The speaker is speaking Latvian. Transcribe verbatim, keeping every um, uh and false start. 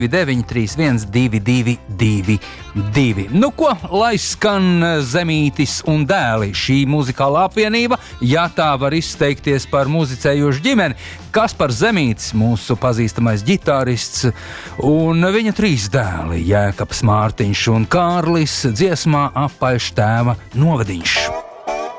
deviņi trīs viens divi divi divi divi. Nu ko, lai skan Zemītis un dēli, šī muzikālā apvienība, ja tā var izteikties par muzicējošu ģimeni. Kaspars Zemītis, mūsu pazīstamais ģitārists, un viņa trīs dēli, Jēkabs, Mārtiņš un Kārlis, dziesmā Apaļš tēva novadiņš.